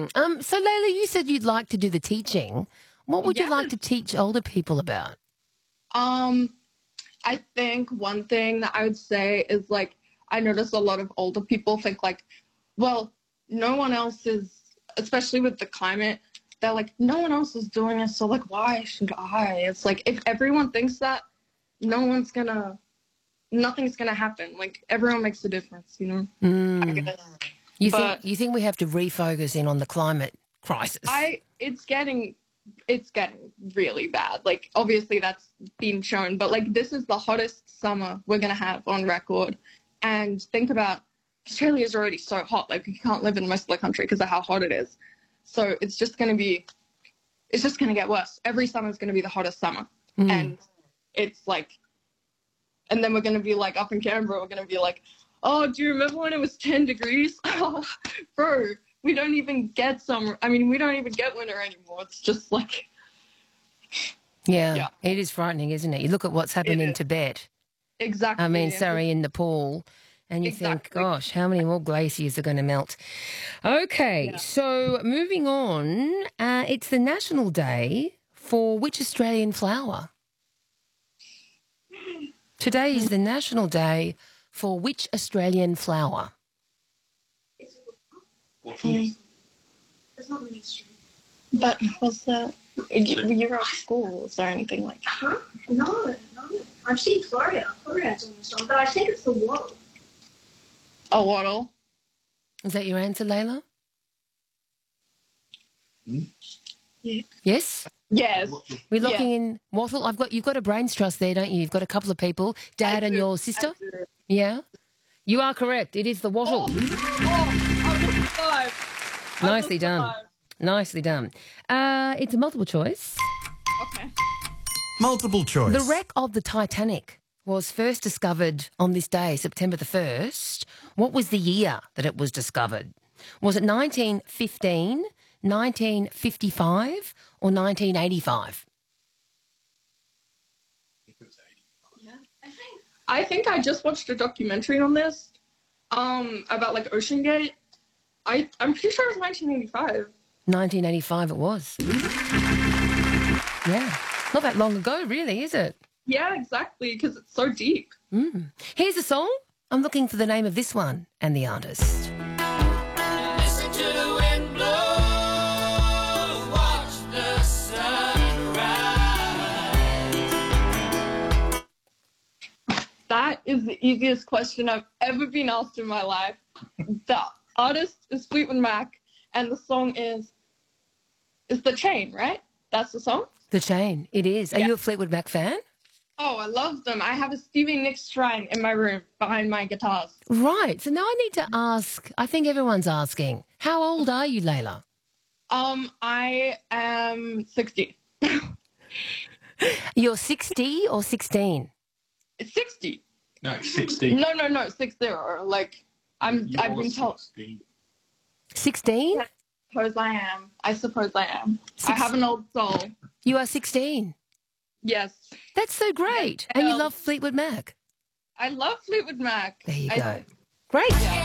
So, Layla, you said you'd like to do the teaching. What would you like to teach older people about? I think one thing that I would say is, like, I notice a lot of older people think, like, well, no one else is, especially with the climate, they're like, no one else is doing it, so, like, why should I? It's like, if everyone thinks that, nothing's gonna happen. Like, everyone makes a difference, you know? I guess. You think we have to refocus in on the climate crisis? It's getting really bad. Like, obviously that's been shown, but, like, this is the hottest summer we're gonna have on record. And think about, Australia is already so hot. Like, you can't live in most of the country because of how hot it is. So it's just gonna get worse. Every summer is gonna be the hottest summer. And it's like, and then we're gonna be like, up in Canberra, we're gonna be like, oh, do you remember when it was 10 degrees? Oh, bro, we don't even get summer. I mean, we don't even get winter anymore. It's just like... Yeah, it is frightening, isn't it? You look at what's happened in Tibet. Exactly. I mean, sorry, in Nepal. And you think, gosh, how many more glaciers are going to melt? Okay, so moving on, it's the National Day for which Australian flower? Today is the National Day for which Australian flower? It's not really Australian. But what's that? You're at schools or anything like that? Huh? No. I've seen Florida. Florida's on the song, but I think it's the wattle. A wattle? Is that your answer, Layla? Yeah. Yes? Yes. We're locking in wattle. You've got a brains trust there, don't you? You've got a couple of people, Dad and your sister. I do. Yeah. You are correct. It is the wattle. Nicely done. Nicely done. It's a multiple choice. Okay. Multiple choice. The wreck of the Titanic was first discovered on this day, September the 1st. What was the year that it was discovered? Was it 1915, 1955 or 1985? I think I just watched a documentary on this, about, like, Ocean Gate. I'm pretty sure it was 1985. 1985 it was. Yeah. Not that long ago, really, is it? Yeah, exactly, because it's so deep. Here's a song. I'm looking for the name of this one and the artist. Listen to the wind blow, watch the sun rise. That is the easiest question I've ever been asked in my life. The artist is Fleetwood Mac, and the song is The Chain, right? That's the song? The Chain, it is. Are you a Fleetwood Mac fan? Oh, I love them. I have a Stevie Nicks shrine in my room behind my guitars. Right. So now I need to ask, I think everyone's asking, how old are you, Layla? I am 60. You're 60 or 16? It's 60. No, 60. No, 60. Like, I've been told. 16? I suppose I am. I have an old soul. You are 16? Yes. That's so great. And you love Fleetwood Mac? I love Fleetwood Mac. There you go. Great.